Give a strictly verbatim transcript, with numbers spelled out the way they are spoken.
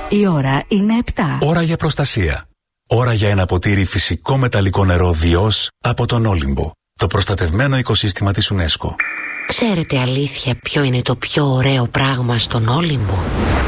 Η ώρα είναι επτά. Ώρα για προστασία. Ώρα για ένα ποτήρι φυσικό μεταλλικό νερό Διός από τον Όλυμπο. Το προστατευμένο οικοσύστημα της UNESCO. Ξέρετε αλήθεια ποιο είναι το πιο ωραίο πράγμα στον Όλυμπο?